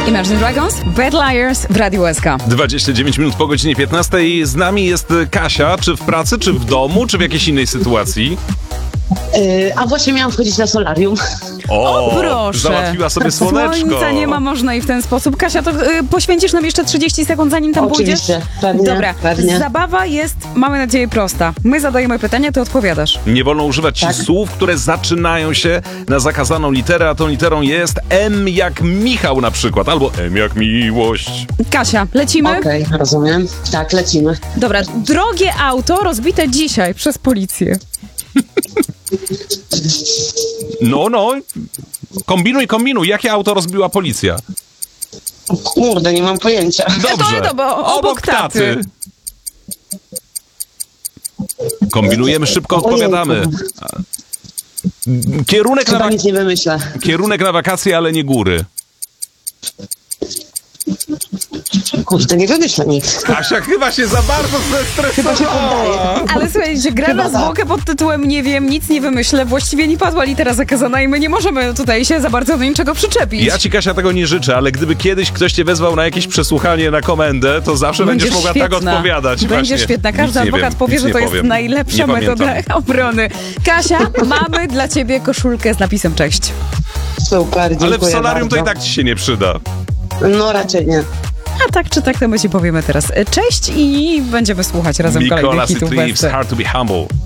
Imagine Dragons, Bad Liars w Radiu SK. 29 minut po godzinie 15. Z nami jest Kasia. Czy w pracy, czy w domu, czy w jakiejś innej sytuacji? A właśnie miałam wchodzić na solarium. O, proszę. Załatwiła sobie słoneczko. Słońca nie ma, można i w ten sposób. Kasia, to poświęcisz nam jeszcze 30 sekund, zanim tam Oczywiście, pójdziesz? pewnie, Dobra, pewnie. Zabawa jest, mamy nadzieję, prosta. My zadajemy pytania, ty odpowiadasz. Nie wolno używać słów, które zaczynają się na zakazaną literę, a tą literą jest M jak Michał na przykład, albo M jak miłość. Kasia, lecimy? Okej, rozumiem. Tak, lecimy. Dobra, drogie auto rozbite dzisiaj przez policję. No. Kombinuj. Jakie auto rozbiła policja? Kurde, nie mam pojęcia. Dobrze. Obok taty. Kombinujemy, szybko odpowiadamy. Chyba nic nie wymyślę. Kierunek na wakacje, ale nie góry. Kurde, nie wymyślę nic. Kasia chyba się za bardzo zestresowała. Ale słuchajcie, gra na zwłokę pod tytułem nie wiem, nic nie wymyślę. Właściwie nie padła litera zakazana i my nie możemy tutaj się za bardzo do niczego przyczepić. Ja ci, Kasia, tego nie życzę, ale gdyby kiedyś ktoś cię wezwał na jakieś przesłuchanie na komendę, to zawsze będziesz mogła tak odpowiadać. Będziesz świetna. Każdy adwokat powie, że to jest najlepsza metoda obrony. Kasia, mamy dla ciebie koszulkę z napisem cześć. Super, dziękuję Ale w solarium bardzo. to i tak ci się nie przyda. No raczej nie. A tak czy tak, to my ci powiemy teraz cześć i będziemy słuchać razem kolejnych Nicolas i hitów. Thieves, Hard to be Humble.